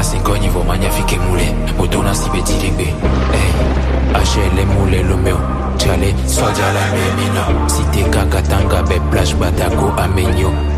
5 niveau magnifique moulé. Motona si petit lingbe. Hey, HL moulé le meu. Chale, soja la memino. Si te kakatanga be plage batako amenyo.